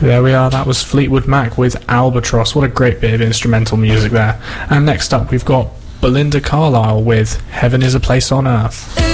There we are, that was Fleetwood Mac with Albatross. What a great bit of instrumental music there. And next up we've got Belinda Carlisle with Heaven is a Place on Earth.